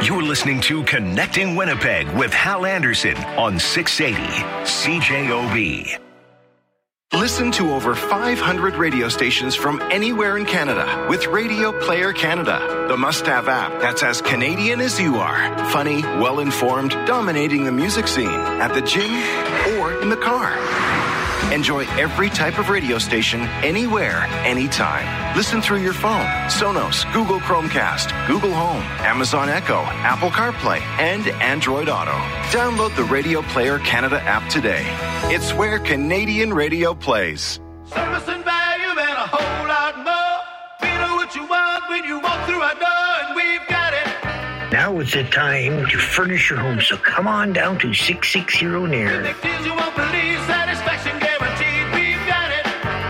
You're listening to Connecting Winnipeg with Hal Anderson on 680 CJOB. Listen to over 500 radio stations from anywhere in Canada with Radio Player Canada, the must-have app that's as Canadian as you are. Funny, well-informed, dominating the music scene at the gym or in the car. Enjoy every type of radio station, anywhere, anytime. Listen through your phone, Sonos, Google Chromecast, Google Home, Amazon Echo, Apple CarPlay, and Android Auto. Download the Radio Player Canada app today. It's where Canadian radio plays. Service and value and a whole lot more. We know what you want when you walk through our door, and we've got it. Now is the time to furnish your home, so come on down to 660 Nairn. The deals you won't believe, satisfaction guaranteed, we've got it.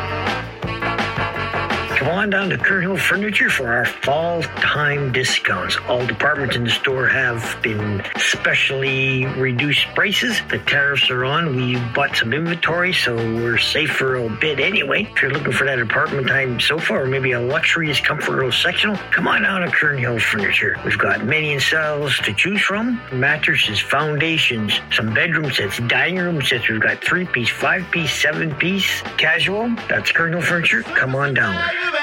Come on down to Kernhill Furniture for our fall time discounts. All departments in the store have been specially reduced prices. The tariffs are on. We bought some inventory, so we're safe for a bit anyway. If you're looking for that apartment time sofa or maybe a luxurious comfort row sectional, come on down to Kernhill Furniture. We've got many styles to choose from. Mattresses, foundations, some bedroom sets, dining room sets. We've got 3-piece, 5-piece, 7-piece, casual. That's Kernhill Furniture. Come on down.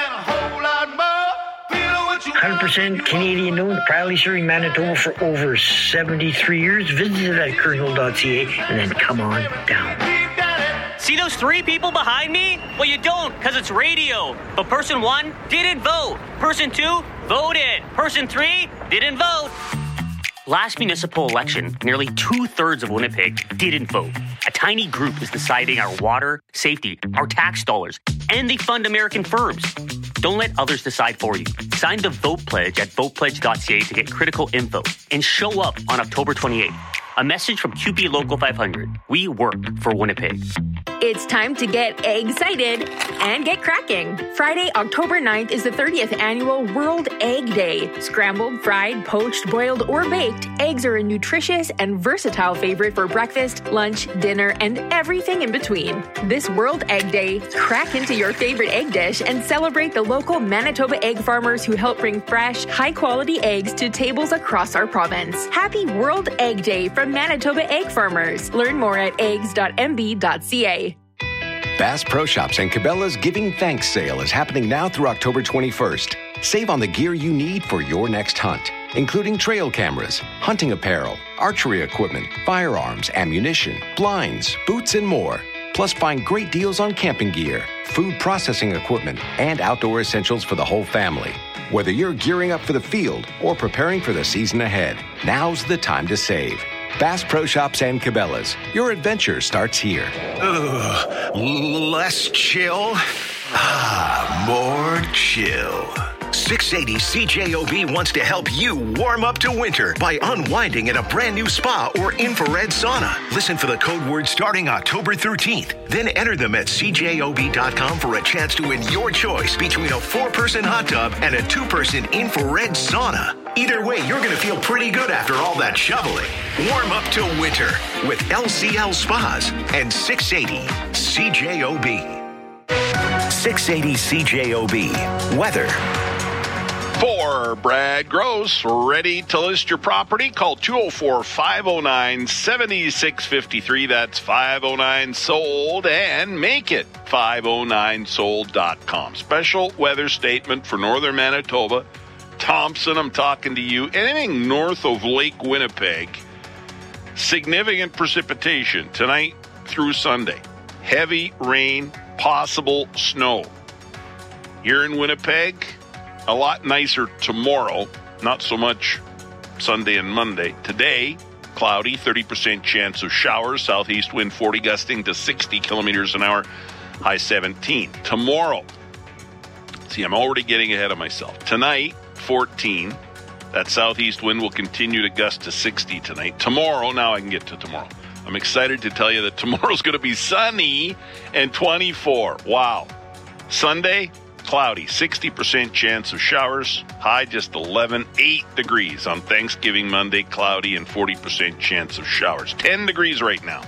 100% Canadian owned, proudly serving Manitoba for over 73 years. Visit at kernhill.ca and then come on down. See those 3 people behind me? Well, you don't, because it's radio. But person 1 didn't vote. Person 2 voted. Person 3 didn't vote. Last municipal election, nearly 2/3 of Winnipeg didn't vote. A tiny group is deciding our water, safety, our tax dollars, and they fund American firms. Don't let others decide for you. Sign the Vote Pledge at votepledge.ca to get critical info and show up on October 28th. A message from QP Local 500. We work for Winnipeg. It's time to get excited and get cracking. Friday, October 9th is the 30th annual World Egg Day. Scrambled, fried, poached, boiled, or baked, eggs are a nutritious and versatile favorite for breakfast, lunch, dinner, and everything in between. This World Egg Day, crack into your favorite egg dish and celebrate the local Manitoba egg farmers who help bring fresh, high-quality eggs to tables across our province. Happy World Egg Day from Manitoba Egg Farmers. Learn more at eggs.mb.ca. Bass Pro Shops and Cabela's Giving Thanks sale is happening now through October 21st. Save on the gear you need for your next hunt, including trail cameras, hunting apparel, archery equipment, firearms, ammunition, blinds, boots, and more. Plus, find great deals on camping gear, food processing equipment, and outdoor essentials for the whole family. Whether you're gearing up for the field or preparing for the season ahead, now's the time to save. Bass Pro Shops and Cabela's. Your adventure starts here. Less chill, more chill. 680 CJOB wants to help you warm up to winter by unwinding in a brand new spa or infrared sauna. Listen for the code word starting October 13th. Then enter them at CJOB.com for a chance to win your choice between a 4-person hot tub and a 2-person infrared sauna. Either way, you're going to feel pretty good after all that shoveling. Warm up to winter with LCL Spas and 680 CJOB. 680 CJOB. Weather. For Brad Gross, ready to list your property? Call 204-509-7653. That's 509-SOLD, and make it 509sold.com. Special weather statement for northern Manitoba. Thompson, I'm talking to you. Anything north of Lake Winnipeg, significant precipitation tonight through Sunday. Heavy rain, possible snow. Here in Winnipeg, a lot nicer tomorrow, not so much Sunday and Monday. Today, cloudy, 30% chance of showers, southeast wind 40 gusting to 60 kilometers an hour, high 17. Tomorrow, see, I'm already getting ahead of myself. Tonight, 14. That southeast wind will continue to gust to 60 tonight. Tomorrow, now I can get to tomorrow. I'm excited to tell you that tomorrow's going to be sunny and 24. Wow. Sunday, cloudy, 60% chance of showers, high just 11, 8 degrees on Thanksgiving Monday, cloudy and 40% chance of showers. 10 degrees right now.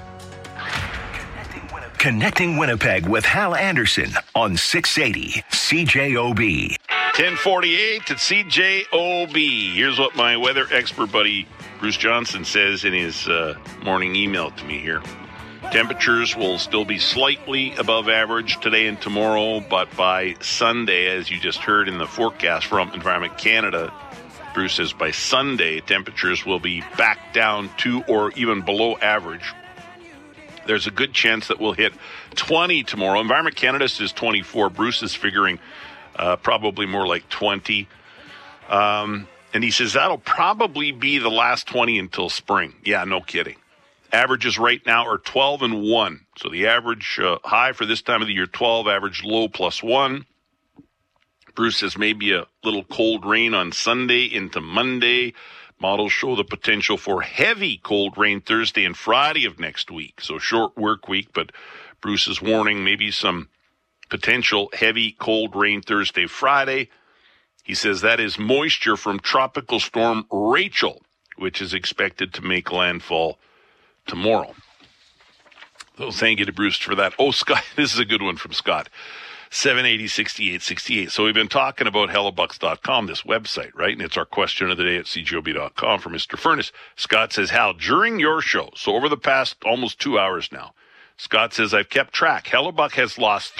Connecting Winnipeg with Hal Anderson on 680 CJOB. 10:48 at CJOB. Here's what my weather expert buddy Bruce Johnson says in his morning email to me here. Temperatures will still be slightly above average today and tomorrow, but by Sunday, as you just heard in the forecast from Environment Canada, Bruce says by Sunday, temperatures will be back down to or even below average. There's a good chance that we'll hit 20 tomorrow. Environment Canada says 24. Bruce is figuring probably more like 20. And he says that'll probably be the last 20 until spring. Yeah, no kidding. Averages right now are 12 and 1. So the average high for this time of the year, 12, average low +1. Bruce says maybe a little cold rain on Sunday into Monday. Models show the potential for heavy cold rain Thursday and Friday of next week. So short work week, but Bruce is warning maybe some potential heavy cold rain Thursday, Friday. He says that is moisture from Tropical Storm Rachel, which is expected to make landfall tomorrow. So thank you to Bruce for that. Oh, Scott, this is a good one from Scott. 780-6868. So we've been talking about hellebucks.com, this website, right? And it's our question of the day at cjob.com for Mr. Furness. Scott says, Hal, during your show, so over the past almost 2 hours now, Scott says, I've kept track. Hellebuck has lost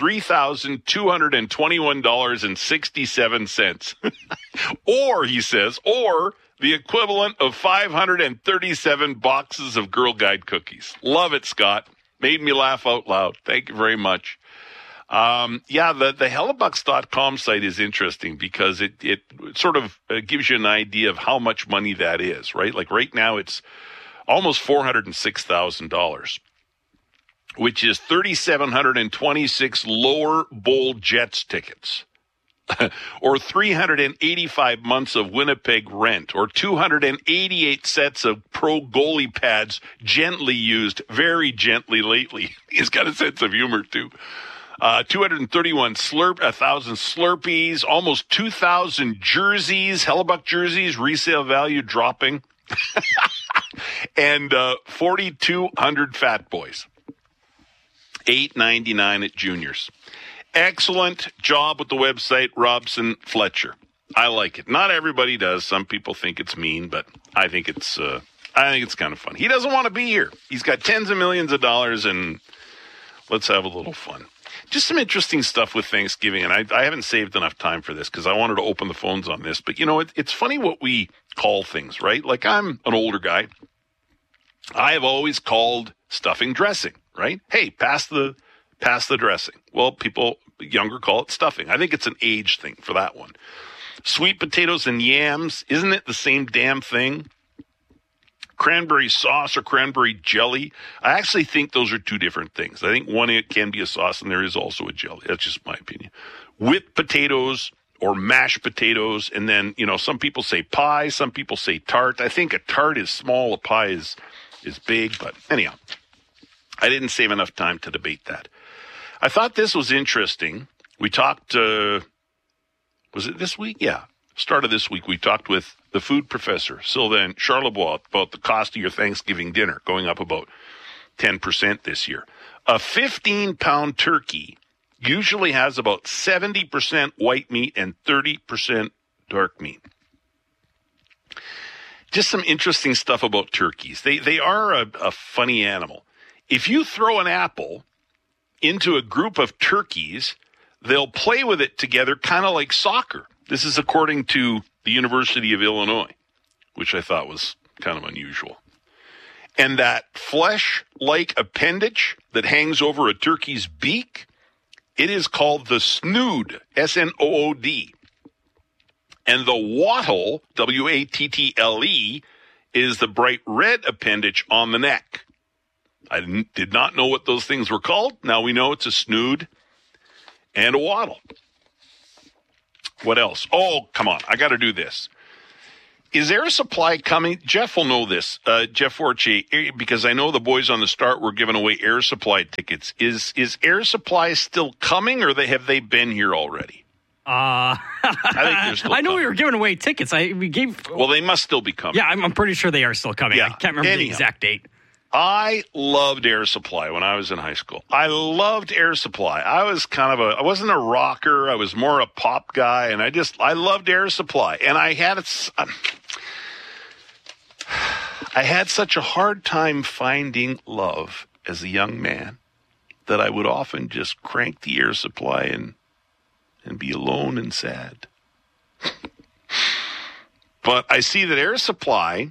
$3,221.67. Or, he says, or the equivalent of 537 boxes of Girl Guide cookies. Love it, Scott. Made me laugh out loud. Thank you very much. The hellebucks.com site is interesting because it sort of gives you an idea of how much money that is, right? Like right now it's almost $406,000, which is 3,726 lower bowl Jets tickets. Or 385 months of Winnipeg rent, or 288 sets of pro goalie pads gently used, very gently lately. He's got a sense of humor, too. 231 1,000 Slurpees, almost 2,000 jerseys, Hellebuck jerseys, resale value dropping, and 4,200 Fat Boys. $8.99 at Juniors. Excellent job with the website, Robson Fletcher. I like it. Not everybody does. Some people think it's mean, but I think it's kind of fun. He doesn't want to be here. He's got tens of millions of dollars, and let's have a little fun. Just some interesting stuff with Thanksgiving, and I haven't saved enough time for this because I wanted to open the phones on this. But, you know, it's funny what we call things, right? Like, I'm an older guy. I have always called stuffing dressing, right? Hey, pass the dressing. Well, people younger call it stuffing. I think it's an age thing for that one. Sweet potatoes and yams, isn't it the same damn thing? Cranberry sauce or cranberry jelly, I actually think those are two different things. I think one, it can be a sauce, and there is also a jelly. That's just my opinion. Whipped potatoes or mashed potatoes, and then, you know, some people say pie, some people say tart. I think a tart is small, a pie is big, but anyhow, I didn't save enough time to debate that. I thought this was interesting. We talked, was it this week? Yeah. Start of this week, we talked with the food professor, Sylvain Charlebois, about the cost of your Thanksgiving dinner going up about 10% this year. A 15-pound turkey usually has about 70% white meat and 30% dark meat. Just some interesting stuff about turkeys. They are a funny animal. If you throw an apple into a group of turkeys, they'll play with it together kind of like soccer. This is according to the University of Illinois, which I thought was kind of unusual. And that flesh-like appendage that hangs over a turkey's beak, it is called the snood, S-N-O-O-D. And the wattle, W-A-T-T-L-E, is the bright red appendage on the neck. I did not know what those things were called. Now we know it's a snood and a wattle. What else? Oh, come on. I got to do this. Is Air Supply coming? Jeff will know this. Jeff Fortier, because I know the boys on the start were giving away Air Supply tickets. Is Air Supply still coming, or have they been here already? I think they're still coming. We were giving away tickets. Well, they must still be coming. Yeah, I'm pretty sure they are still coming. Yeah. I can't remember the exact date. I loved Air Supply when I was in high school. I loved Air Supply. I was I wasn't a rocker. I was more a pop guy, and I loved Air Supply. And I had such a hard time finding love as a young man that I would often just crank the Air Supply and be alone and sad. But I see that Air Supply,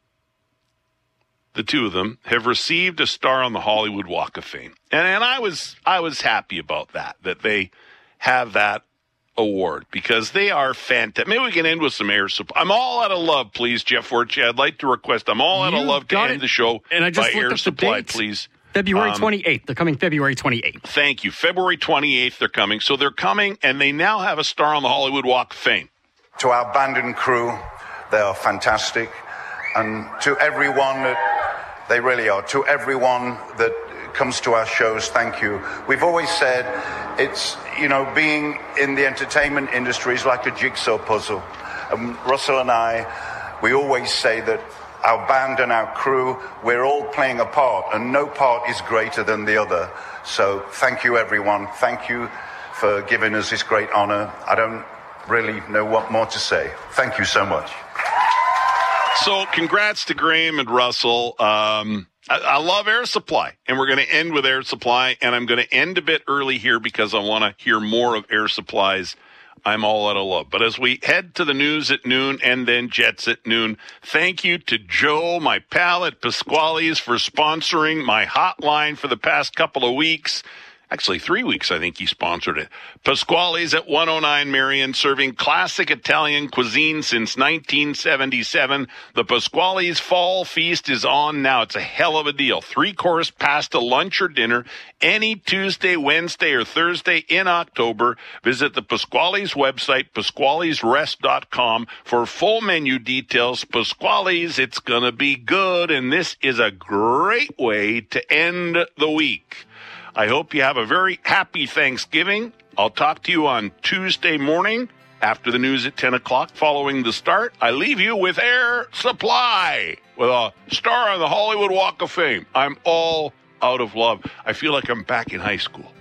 the two of them, have received a star on the Hollywood Walk of Fame. And I was happy about that they have that award because they are fantastic. Maybe we can end with some Air Supply. I'm all out of love, please, Jeff Forte. I'd like to request I'm all out of love to end the show by Air Supply, please. February 28th. They're coming February 28th. Thank you. February 28th, they're coming. So they're coming, and they now have a star on the Hollywood Walk of Fame. To our band and crew, they are fantastic. And to everyone they really are. To everyone that comes to our shows, thank you. We've always said it's, being in the entertainment industry is like a jigsaw puzzle. Russell and I, we always say that our band and our crew, we're all playing a part, and no part is greater than the other. So thank you, everyone. Thank you for giving us this great honor. I don't really know what more to say. Thank you so much. So congrats to Graham and Russell. I love Air Supply, and we're going to end with Air Supply, and I'm going to end a bit early here because I want to hear more of Air Supply's I'm all out of love. But as we head to the news at noon and then Jets at noon, thank you to Joe, my pal at Pasquale's, for sponsoring my hotline for the past couple of weeks. Actually, 3 weeks, I think he sponsored it. Pasquale's at 109 Marion, serving classic Italian cuisine since 1977. The Pasquale's Fall Feast is on now. It's a hell of a deal. 3-course pasta, lunch or dinner, any Tuesday, Wednesday, or Thursday in October. Visit the Pasquale's website, pasqualesrest.com, for full menu details. Pasquale's, it's going to be good, and this is a great way to end the week. I hope you have a very happy Thanksgiving. I'll talk to you on Tuesday morning after the news at 10 o'clock. Following the start, I leave you with Air Supply with a star on the Hollywood Walk of Fame. I'm all out of love. I feel like I'm back in high school.